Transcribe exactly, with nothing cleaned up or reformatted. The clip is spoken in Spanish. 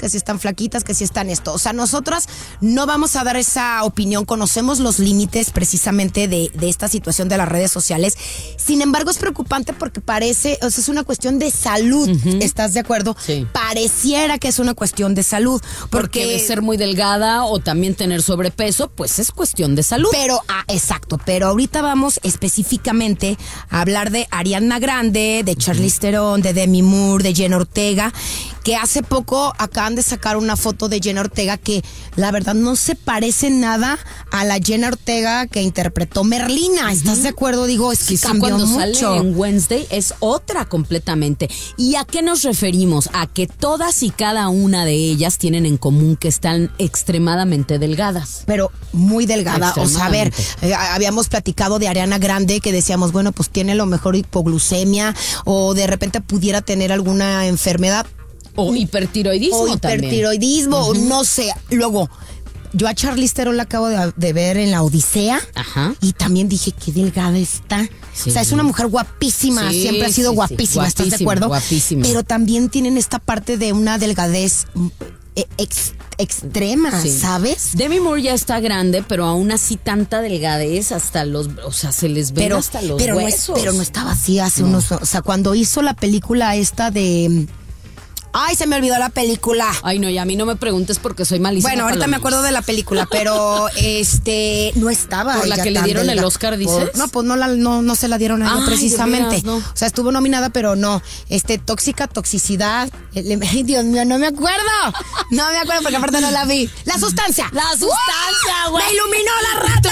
que si están flaquitas, que si están esto. O sea, nosotras no vamos a dar esa opinión, conocemos los límites precisamente de, de esta situación de las redes sociales. Sin embargo, es preocupante porque parece, o sea, es una cuestión de salud, uh-huh. ¿Estás de acuerdo? Sí. Pareciera que es una cuestión de salud. Porque, porque de ser muy delgada o también tener sobrepeso, pues es cuestión de salud. Pero, ah, exacto, pero ahorita vamos específicamente a hablar de Ariana Grande, de Charlize Theron, de Demi Moore, de Jenna Ortega, que hace poco acaban de sacar una foto de Jenna Ortega que la verdad no se parece nada a la Jenna Ortega que interpretó Merlina. ¿Estás uh-huh. de acuerdo? Digo, es que sí, cambió cuando mucho. Sale en Wednesday es otra completamente. ¿Y a qué nos referimos? A que todas y cada una de ellas tienen en común que están extremadamente delgadas. Pero muy delgada. O sea, a ver, eh, habíamos platicado de Ariana Grande que decíamos, bueno, pues tiene lo mejor hipoglucemia o de repente pudiera tener alguna enfermedad. O hipertiroidismo O hipertiroidismo, también. Uh-huh. No sé. Luego, yo a Charlize Theron la acabo de, de ver en la Odisea. Ajá. Y también dije, qué delgada está. Sí. O sea, es una mujer guapísima, sí, siempre ha sido sí, guapísima, sí. ¿Estás de acuerdo? Guapísima. Pero también tienen esta parte de una delgadez ex, extrema, sí. ¿Sabes? Demi Moore ya está grande, pero aún así tanta delgadez hasta los, o sea, se les ven pero, hasta los pero huesos. No es, pero no estaba así hace no. unos, o sea, cuando hizo la película esta de... Ay, se me olvidó la película. Ay, no, y a mí no me preguntes porque soy malísima. Bueno, ahorita me acuerdo de la película, pero este no estaba. ¿Por la que le dieron el Oscar, dices? Por, no, pues no, la, no, no se la dieron a ella Ay, precisamente. Veras, no. O sea, estuvo nominada, pero no. Este, tóxica, toxicidad. Ay, Dios mío, no me acuerdo. No me acuerdo porque aparte no la vi. La sustancia. La sustancia, güey. Me iluminó la rata.